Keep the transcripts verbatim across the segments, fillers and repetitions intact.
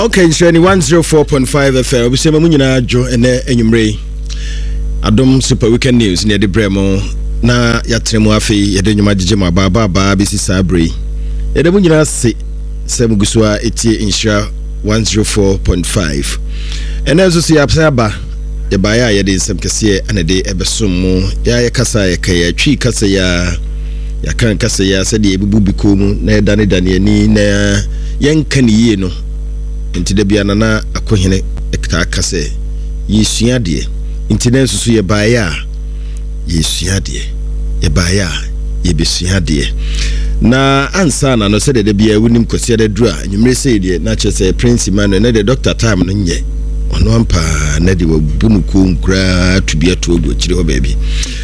Okay, Shani one oh four point five F M. We say Mamunyina Jo and Enyumre. Adom Super Weekend News near the Bremo. Na yatremu afi yede nyuma jijema baba baba bisi sabre. Yede munyina se semuguswa etie insha one oh four point five. Ena zo si apsa ba ye baya yede nsem kese ane de ebesom mu ya ye kasa ye kaya twi kasa ya ya kan kasa ya se de ebubu bikomu na dane dane ani na yenka ni yie no. Nti de bia na akohene ekta kase yesua de nti na susu ye baya yesua de ye baya ye besua de na ansa na no se de bia wunim kwase de dura nwumre se de na chese Prince Emmanuel na de doctor time no nye ono ampa na de wabunu ko nkura tubia to ogo kire ho baabi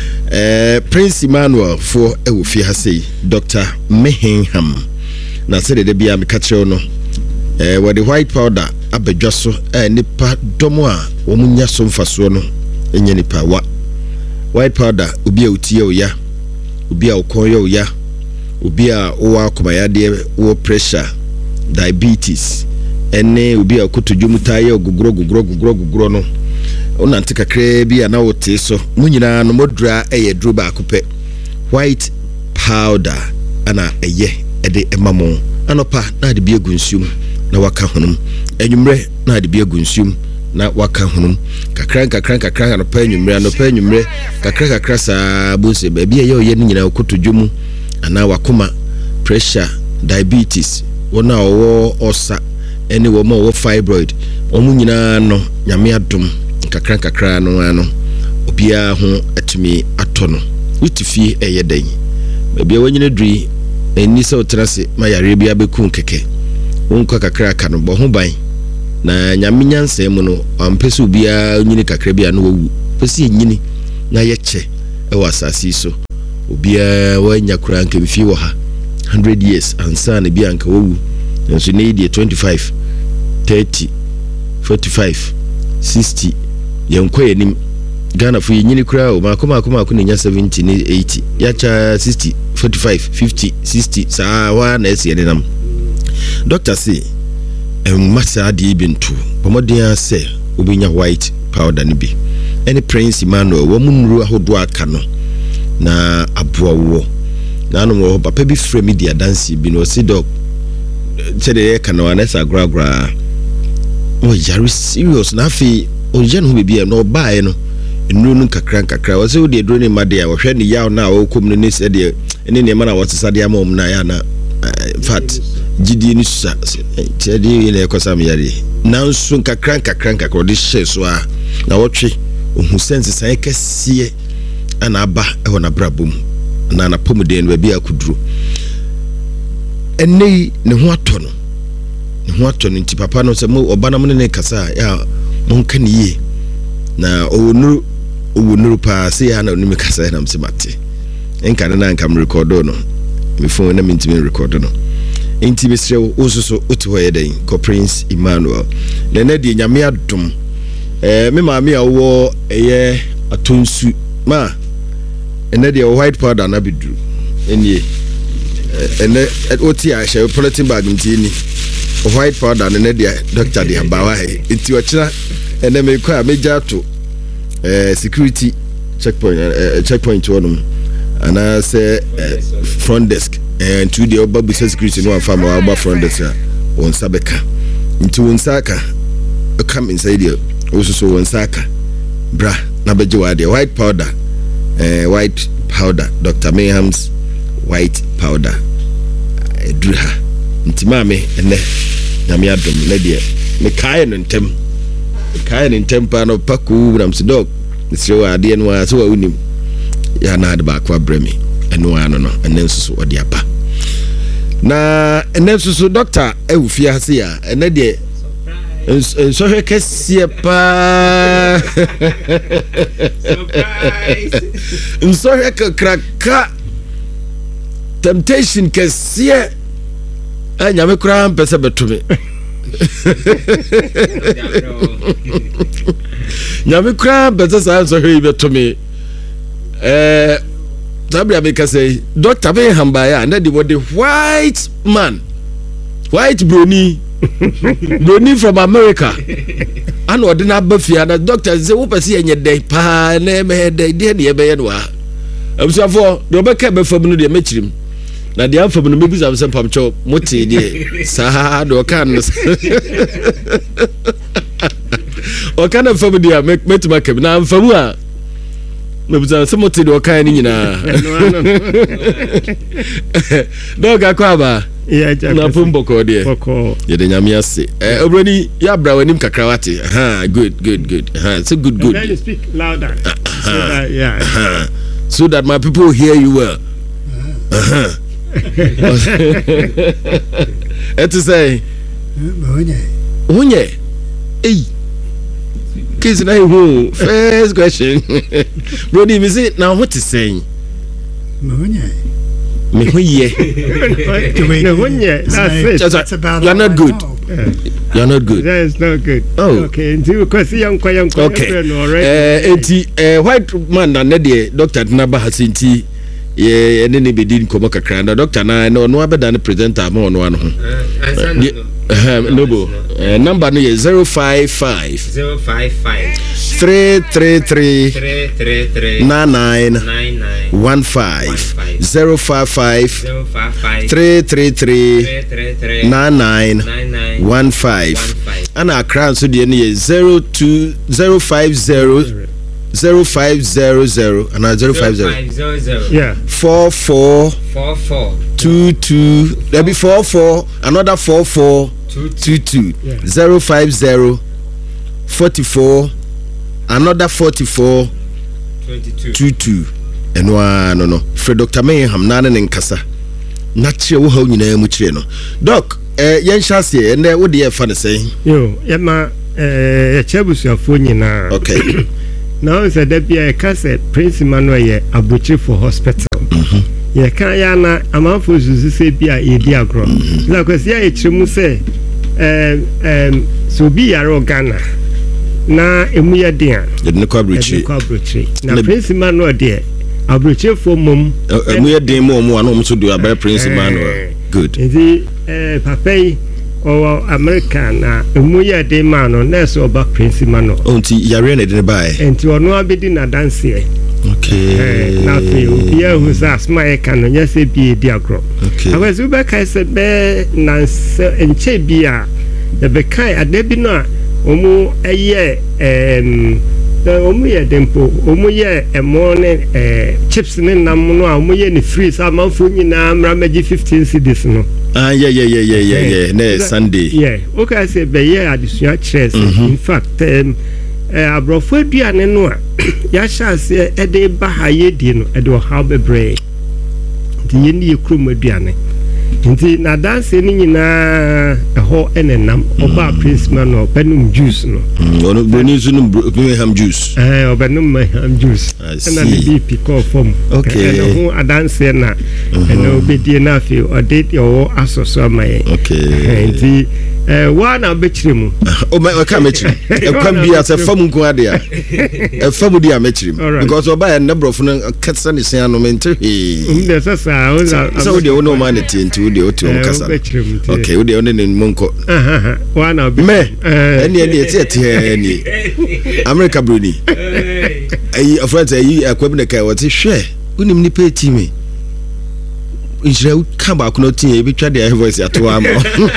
eh Prince Emmanuel for ewo fi ha sei Doctor Mehenham na se de bia me ka kire no eh with the white powder abedwaso eh nipa domo a womunya so mfaso no enye nipa wa white powder obi a utie o ya obi a ukon ya o ya obi a wo akomaya de wo pressure diabetes ene obi a kotodwumuta ya ogugro gugro gugro gugro no ona ntika kre bi a na wote so munyina no modra eye dro ba akopɛ white powder ana eye ede emamo anopa na de bi egunsum na waka honum enwumre na de bi egunsum na waka honum kakra kakra kakra no pa enwumre no pa enwumre kakra kakra sa bose ba bi ye ye nyina kotodwum ana wakoma pressure diabetes wona owo osa ene wo ma wo fibroid omu nyina no nyame adom kakra kakra no ano obia ho atumi atono witifi eye dan ba bi wanyina dri eni se otrase ma yare bia bekun keke wonko kakra ka no bo ho ban na nyame nyansa mu no ampese obia nyini kakra bia no wawu pese nyini na ye che e wasasi so obia wanya kura nka mfi wo ha one hundred years ansa na bia nka wawu nso ne die twenty-five thirty forty-five sixty yenko yenim Ghana fu nyini kura o makoma akoma akuna nya seventy ne eighty ya cha sixty forty-five fifty sixty sa wa na esi enam doctor say em masa ade bintu pomodin say obinya white powder ne bi any Prince Emmanuel wo munuru ahodo aka no na aboawo na no wo papa bi frɛ media dance bi no si doc chede ka no anesa gragra o yari serious na fi o je no bi no bae no nuru nu kakra kakra wo se wo de dro ne made a wo hwɛ ne yaw na wo kom ne se de ene ne ma na wo tsade amom na ya na fat gidi ni sa chede ile ko sam yari na nso kakra kakra kakra de hye so a na wo twe ohu sense san kɛseɛ ana aba e ho na brabom na na pomuden ba bia kuduro ene ne ho atɔ no ne ho atɔ no nti papa no se mo oba na mo ne kasa ya mo nka ne yie na owonuru owonuru pa se ya na onimi kasa na mse mate enka na nka m record no me phone na mintimi record no enti besrew osuso otu ho yeden ko Prince Emmanuel na na de nyame adom eh me maami a wo eye atonsu ma ene de white powder na bidru enie ene oti a she politin bag ntini white powder na de doctor de abawa he enti o kira ene me kwa meja to eh security checkpoint uh, checkpoint wonum ana say uh, front desk and to the oba business security no afama oba front desk on sabeka nti won saka come inside there also so won saka bra na beje wa there white powder uh, white powder Doctor Mehenham's white powder edruha nti mame ene nyame adom na de me kai no ntem me kai no ntem pa no paku bram se dog nsi wa de no so wa unim ya na de ba kwa bremi eno ano no enen so odi apa na enen so doctor ewufi ase ya ene de so he kese pa surprise nso he kraka temptation kese anya me kura mpese betumi nyame kura mpese sa nso he betumi eh Tabia make say Doctor Mehenham ya na the white man white brony Brony from America. And ordinary Buffy and the doctor say, "What is your day? Pa, name head, they did the Abayanoa." I'm so for Rebecca Befamino, the Metrim. Now the alpha from the babies of some pump Muti, the Sahad or Canis. What kind of family I make me to my cabin? I'm from where? Maybe some to do kind in Dog Aquaba. Yeah, na pumbo ko de. Ye de nyame ase. Eh obroni ya bra wanim kakrawati. Ha, good, good, good. Ha, so good, good. Then you speak louder. Uh, so that, yeah. Uh, so that my people hear you well. Uh-huh. Et to say. Unye. Unye. Hey. Kids na who? First question. Brody, me say now what is saying? Unye. Me huye. That's about You're not good. You're not good. That is not good. Oh. Okay. Okay. Eh, eti eh white man na ne Doctor Naba Hasinti ye ene ne bedin komo kakra na doctor na no no abeda ne presenter ma ono ano. Eh, nobo. Eh, number no is zero five five zero five five three three three three three three nine nine nine nine one five zero five five three three three nine nine one five. And our crown so the is zero two zero five zero zero five zero zero and zero five zero. Yeah. Four four four four two two. There be four four another four four. Two two, two. Yeah. Zero five zero forty four another forty four twenty two two two and one no no for Doctor Mayhem nana nkasa na che wo ha nyina mu kire no doc eh yen shase and wo de fa ne say yo yema eh chebusuafo nyina okay now say that be a case Prince Emmanuel ye Abuchi for hospital mhm ye kan ya na amanfo zuzu se bia e di agro na kwesi ya echimu se em em so bi yaro Ghana na emu ye dia ye ne kwa Abuchi kwa Abuchi na Prince Emmanuel de Abuchi for mum emu ye din mo mo anu so do about Prince Emmanuel good ndi eh papai o America na emu ye din man no na so ba Prince Emmanuel onti yare na de buy enti ono abedi na dance e okay na fe obia hu sa smile kan no nyase bi di agro okay akwesi be kai se be na enche bia de be kai adebi no a omu eye em omu ye dempo omu ye emo ne eh chips ne nam no a omu ye ne freeze amanfo nyina mra magi fifteen cedis no ah yeah yeah yeah yeah yeah yeah na Sunday yeah okay say be ye adisua chess in fact um eh abrofo aduane no a ya shase e de ba ha ye di no e de ha bebre di ye ni ekrum aduane nti na dance ni nyina e ho enenam oba Prince Emmanuel benum juice no ono boni so no ham juice eh obenum ham juice na the B P call form okay e ho adance na e no obedie na fi ode o asoso mai okay nti eh wana bechirim o me ka mechirim e kwam bi ase fam nko ade a e fam di a mechirim because oba e nebrofo no kasa ne sen no mente he um sasa o so de no man ti nti o de o ti o kasa okay o de o ne monko aha wana be me eni eni eti eti eni America Bruni ayi afrant ayi akwam ne kai what hwe unim ni pe ti me Israel come back no tin e bi twa de voice ato am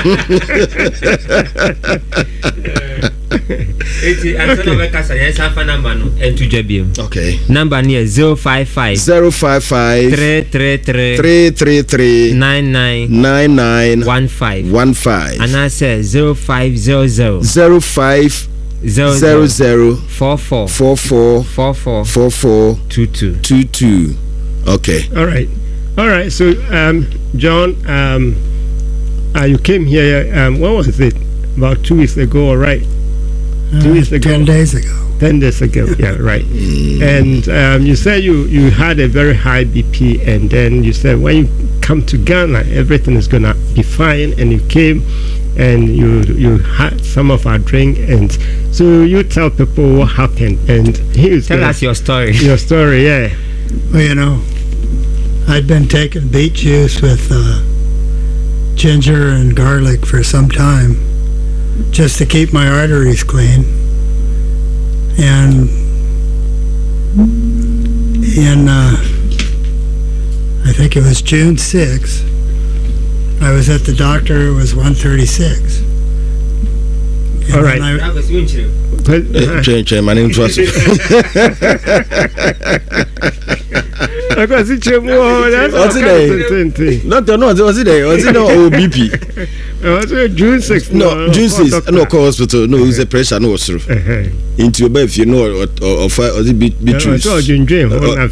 eti antono be kasa yen safa number no entu dwabiem okay number near zero five five zero five five three three three three three three nine nine nine nine one five one five and I say zero five zero zero zero five zero zero zero four four four four four four four four two two two two okay all right all right so um John um uh, you came here um what was it about two weeks ago all right uh, two weeks ago ten days ago ten days ago yeah right and um you said you you had a very high B P and then you said when you come to Ghana everything is gonna be fine and you came and you you had some of our drink and so you tell people what happened and here's tell us your story your story yeah well you know I'd been taking beet juice with uh, ginger and garlic for some time just to keep my arteries clean. And in, uh, I think it was June sixth, I was at the doctor, it was one thirty-six. And All right. then I- That was you. Change, change. My name is Russell. akwasi chemu o that's What's it there? twenty. Doctor, no, was it there? Was it no O B P? Also June sixth. No, June sixth. No, call hospital. No, it's a pressure. No, sir. Into your bed, if you know, or or or or the beatrice. So June June.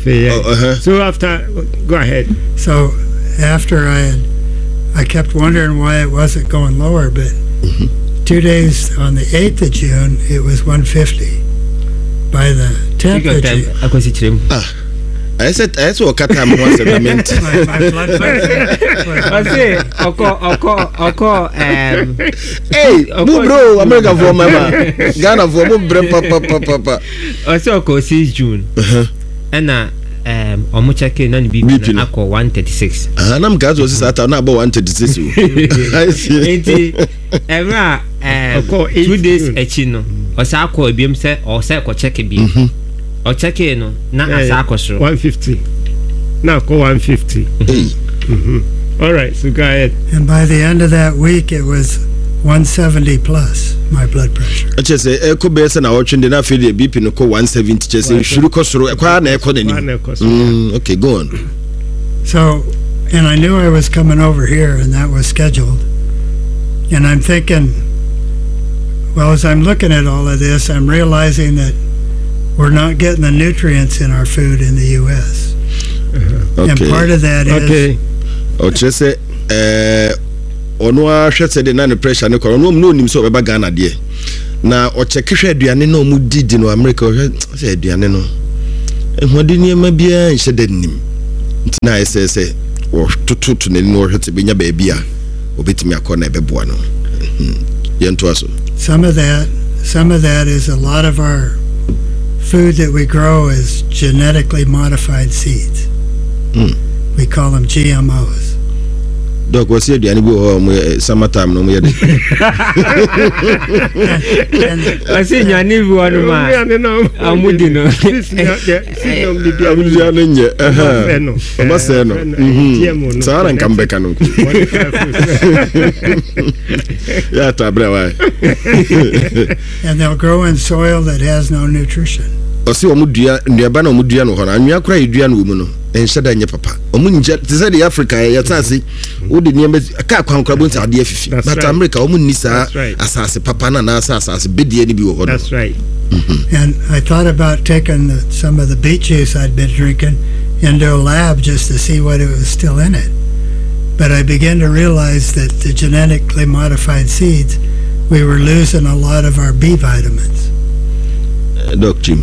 So after, go ahead. So after I had, I kept wondering why it wasn't going lower, but Mm-hmm. two days on the eighth of June, it was one fifty. By the tenth of June, Akwasi chirem. I said, I saw a cat. I'm one segment. my, my blood pressure was Ose oko oko oko um Hey, move, bro. America for mama. Ghana for move, bro. Papa, papa, papa. ose oko six June. Uh-huh. Ena um omo check na ni B P bibi no. na akọ one thirty-six. Ah, nam gazo sisa ata na about one thirty-six. I see. Enti every Oko um eight two days June. echi no. Ose akọ ebiem se ose ko check bi. O check no na asa akọ so. one fifty. Now call one fifty. Hey. All right, so go ahead. and by the end of that week, it was one seventy plus my blood pressure. I just say, Echo Basin, I watching the Nafi, B P no one seventy. Just say, should you cost through a car and echo the One name? echo. Mm, okay, go on. So, and I knew I was coming over here, and that was scheduled. And I'm thinking, well, as I'm looking at all of this, I'm realizing that we're not getting the nutrients in our food in the U S. And part Okay. of that is Okay. O just say, eh, ono a hwɛ sɛ de na ne pressure ne kɔ ono no nim sɛ ɔbɛba Ghana deɛ na ɔkyɛ hwɛ aduane na ɔmu didi no America ɔhwɛ sɛ aduane no ehode nneɛma biara nhyɛ da nim nti na ayɛ sɛ sɛ wɔtototo n'ani na ɔhwɛ sɛ benya baabi a obetumi akɔ na ɛbɛboa no yɛntoa so. some of that. Some of that is a lot of our food that we grow is genetically modified seeds. Mm. We call them G M Os. Doc, what's the aduane bi wɔ hɔ ɔmo summertime no ɔmo yɛ de. And Ose nyane bi wonu ma. Amudi no. Abuja no nyɛ ɛhɛn ɔmo sɛ no mhm saa na nka mbɛka no yɛ ata abirɛ wa and they'll grow in soil that has no nutrition. ɔsi ɔmo dua nnuaba na ɔmo dua no hɔ no anwea kora yɛ dua no wɔ mu no ɛnhyɛ da nyɛ papa ɔmo nkyɛ te sɛ de Africa yɛ yɛta ase wode nneɛma ka kwankora bo nsa adeɛ fifi That's but right. America ɔmo nni saa That's right. asase papa na anaasɛ asase bedie no bi wɔ hɔ no. That's right. And I thought about taking the, some of the beet juice I'd been drinking into a lab just to see what it was still in it. But I began to realize that the genetically modified seeds, we were losing a lot of our B vitamins. Uh, Doc Jim.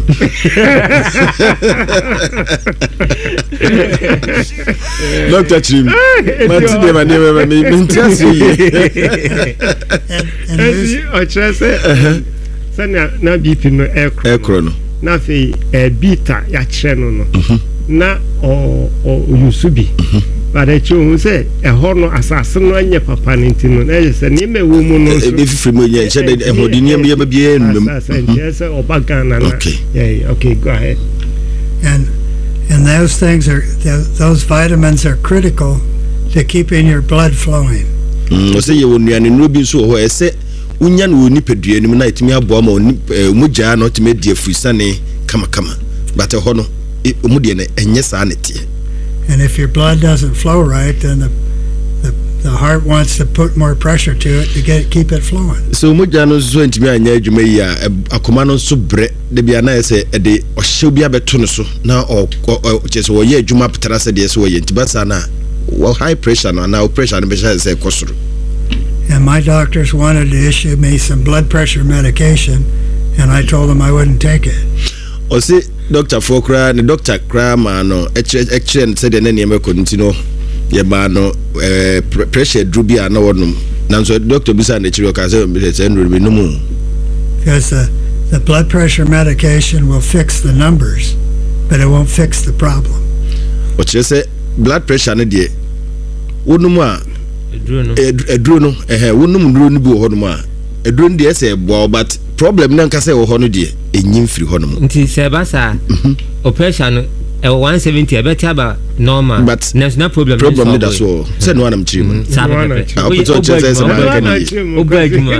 Doctor Jim. Mati de ma de ma me nti ase yi. And, and lose, Ɛsi ɔkyerɛ sɛ sɛnea na B P no ɛkorɔ Ɛkorɔ no. na afei ɛbita yɛakyerɛ no no na ɔ ɔyusu bi but akyi ohun sɛ ɛhɔ no asase no anyɛ papa no nti no na ɛyɛ sɛ nneɛma ɛwɔ mu no nso Ebe fifiri mu yɛ nhyɛ da ɛhode nneɛma yɛ ba biara nnum. asase nti ɛyɛ sɛ ɔba Ghana na Okay. yeah, okay go ahead. and, and those things are, th- those vitamins are critical to keeping your blood flowing. Mm, ɔsɛ yɛ wɔ nnuane nnuro bi nso wɔ hɔ ɛsɛ wonya no wɔ nipadua no mu na ɛtumi aboa ma ɔmu gyaa no ɔtumi adi afurusane kamakama but ɛhɔ no ɔmu deɛ no ɛnyɛ saa ne teɛ. And if your blood doesn't flow right, then the, the, the heart wants to put more pressure to it to get keep it flowing. So ɔmu gyaa no nso ntumi anyɛ adwuma yi a ɛ- akoma no nso brɛ de bia na yɛ sɛ ɛde ɔhyɛw bi abɛto no so na ɔ- ɔ- ɔ- kyerɛ sɛ wɔyɛ adwuma petara sɛ deɛ sɛ wɔyɛ nti ba saa no a wɔ high pressure no anaa wo pressure no bɛhyɛ sɛ ɛkɔ soro. And my doctors wanted to issue me some blood pressure medication, and I told them I wouldn't take it. Ɔse doctor foɔ koraa ne doctor koraa maa no ɛkyerɛ ɛkyerɛ no sɛdeɛ ne nneɛma kɔ no nti no yɛmaa no ɛɛ pre- pressure duru bi a na wɔnom nanso doctor bi sa n'akyiri ɔka sɛ sɛ nnuro bi nom o. Because the, the blood pressure medication will fix the numbers, but it won't fix the problem. ɔkyerɛ sɛ blood pressure no deɛ wonom a eduro no eduro no eh wonum nduro no bi wo honom a eduro no de ese eboa but problem na nka se wo ho no de enyim firi honom nti se ba sa operation no e one seventy e better ba normal but there's no problem problem ni da so se no anam chiri mu sa ba pepe o put to say say man kan o baguma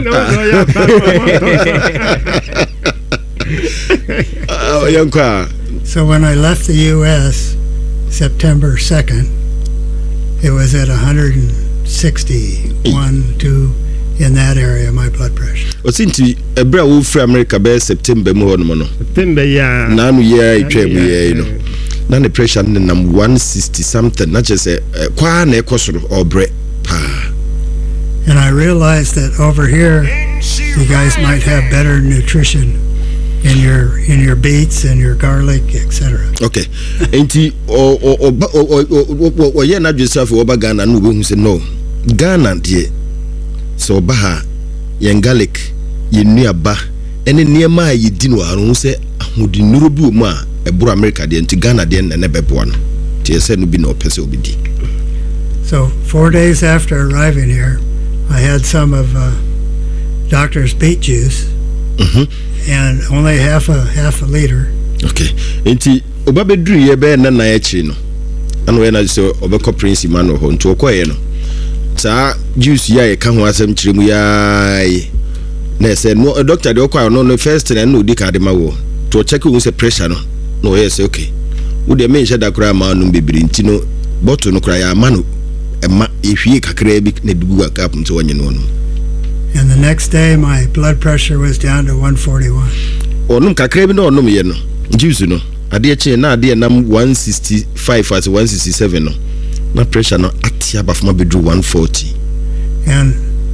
yanka. So when I left the U S September second, it was at one sixty-one, two in that area, my blood pressure. Osinti ebra wo free America be September mu hono no. September ya. Na no ye atwa mu ye no. Na the pressure ne nam one sixty something, na just kwa na ekosoro obre pa. And I realized that over here you guys might have better nutrition in your in your beets and your garlic, et cetera. Okay. Enti o o o o ye na Joseph oba Ghana no be hu se no. Ghana de so ba ha yen garlic ye nuaba ene niema ye di no aro se ahodi nuru bi o mu a eburu America de enti Ghana de na ne bebo no. Ti ese no bi na opese obidi. So four days after arriving here, I had some of uh, doctor's beet juice. Mhm. And only half a half a liter. Okay. Enti oba bedru ye be na na echi no. Anu ye na so obeko Prince Emmanuel ho nto okoye no. Sa juice ya ye ka ho asem kiremu ya na say no doctor de okoye no no first na no di ka de ma wo. To check who say pressure no. No ye say okay. Wo de me nche da kura ma no bebiri nti no bottle no kura ya ma no e ma ehwie kakra bi na dugu akap nti wonye no no. And the next day, my blood pressure was down to one forty-one. Onum kakra bi na onum ye no. Juice no. Ade eche na ade nam one sixty-five at one sixty-seven no. Na pressure no atia ba fama bedru one forty. And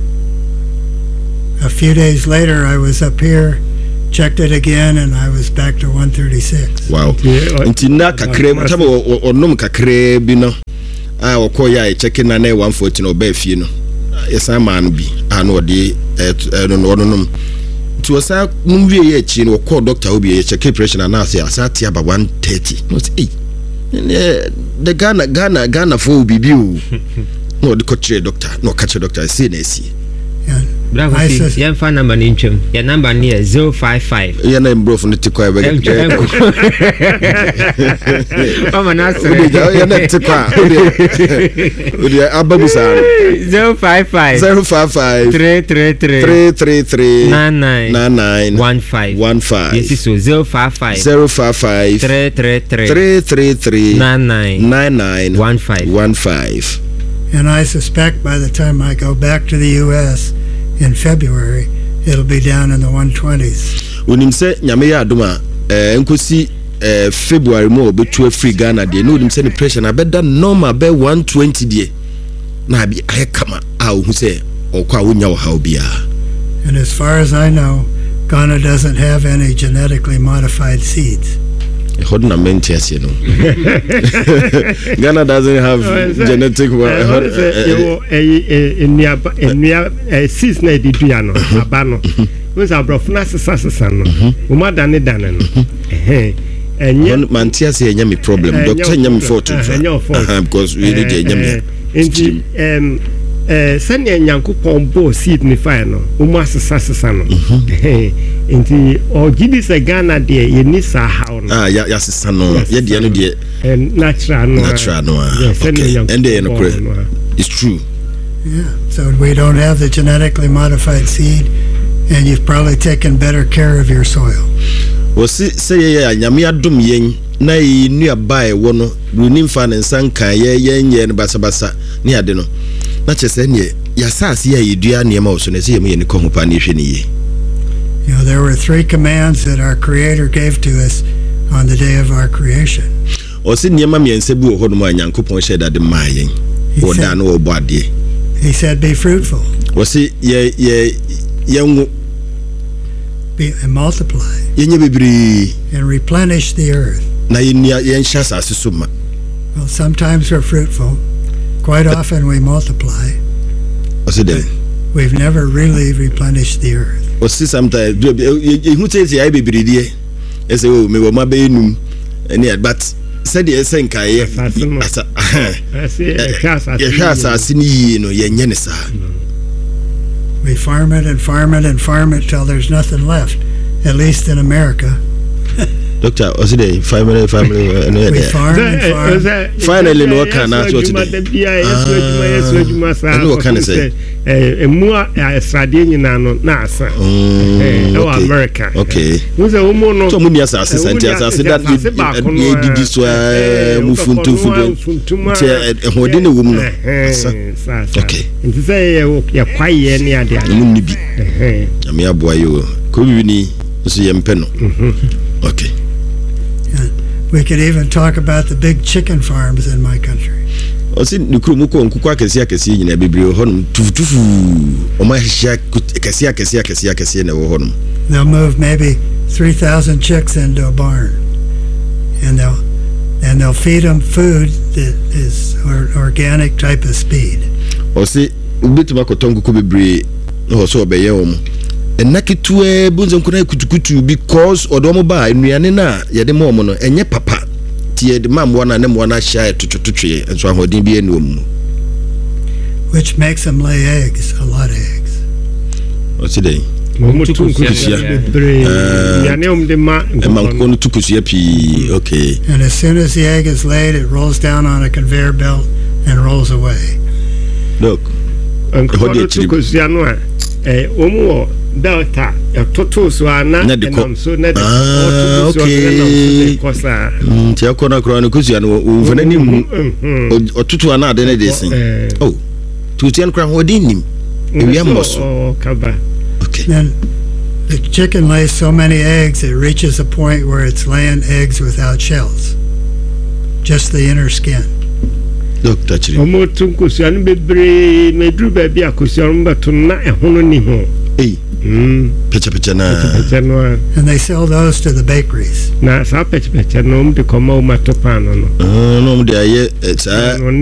a few days later, I was up here, checked it again, and I was back to one thirty-six. Wow. Nti na kakra bi taba onum kakra bi no. Ah okoya e check na na one forty no ba fie no. Yesa man bi ano de no no no to sa nwie ye chi no call doctor obi ye check pressure na say asati aba one thirty no say the Ghana Ghana Ghana for bibi o no the coach doctor no catch doctor say na see bravo see yan fa number ni ntwem ya number ni zero five five ya na mbro for no tikwa be o mana so ya na tikwa o de ababusa zero five five zero five five three three three three three three nine nine nine nine one five one five. Yes, so zero five five zero five five three three three three three three nine nine nine nine one five one five. And I suspect by the time I go back to the U S in February, it'll be down in the one twenties. Unim se nyame ya adoma eh nkosi eh February mo obetu free Ghana de no unim se the pressure na beda normal be one twenty de na bi ayekama a ohu se okwa wonya wo ha obia. And as far as I know, Ghana doesn't have any genetically modified seeds. Ghana doesn't have genetic seeds na edidua no aba no we say abrofo na sesa sesa no o ma dane dane no eh enye mantia say enye me problem doctor enye me fault because we need enye me enti em eh sanya nyankopon bo seed ni fire no o ma sesa sesa no eh enti o gibi se Ghana de ye ni sa how no ah ya ya sesa no ye de no de natural no natural no okay and they no it's true. Yeah, so we don't have the genetically modified seed, and you've probably taken better care of your soil. Well, see, say, yeah, Yamia Dum Yen, nay, near by one, Runim Fan and Sanka, ye, yen, yen, basabasa, near Deno. Not just any, Yasas, ye, you do any emotion as me in the company. You know, there were three commands that our Creator gave to us on the day of our creation. Or send your mammy and Sebu Hodman and Coupon said at the Mayan, or Dan or body. He said, be fruitful. Was it ye, ye, young be and multiply and replenish the earth. Well, sometimes we're fruitful. Quite often we multiply. What's it then? We've never really replenished the earth. What's it sometimes? Who says I be breedy? I say, oh, me, my baby, and yet, but said the Senka, we farm it and farm it and farm it till there's nothing left, at least in America. Doctor, what's the family, family, we farm and farm. Finally, no can answer today. No can say. A more Sardinian Nasa. Oh, America. Okay. Who's a woman? So many assassins and just said that you did this way, move to food. Holding a woman. Okay. And to say, you're quiet near the Munibi. Amia Boyo. Could we need to see him pen? Okay. We could even talk about the big chicken farms in my country. O si nukumuko nkukwa kesi akesi nyina bibiri honum tufutufu o ma hia kesi akesi akesi akesi na wo honum. They'll move maybe three thousand chicks into a barn, and they'll and they'll feed them food that is or, organic type of speed. O si ubituma kotongu ko bibiri no so obeye wo mu. Enakitue bunze nkuna kutukutu because odomo ba enuane na yede mo mo no enye papa tie de mamwo na ne mo na hia tutututwe enso ahodin bi enu mu, which makes them lay eggs, a lot of eggs. What's today? Okay. And as soon as the egg is laid, it rolls down on a conveyor belt and rolls away. Look. Eh, omo Delta, a total so ana and so net. Ah, okay. Mm, tia kona kona kusia no uvene mu otutu ana de ne desin. Oh. Tutu an kra hodin nim. Ewi amoso. Oh, kaba. Okay. Then the chicken lays so many eggs it reaches a point where it's laying eggs without shells. Just the inner skin. Look, touch it. Omo tunkusian bebre medru baby akusian batuna ehono ni ho. Hey. Mm. Pecha pecha na. Pecha no. And they sell those to the bakeries. Na sa pecha pecha no mde koma o matopano no. Ah, no mde aye, it's a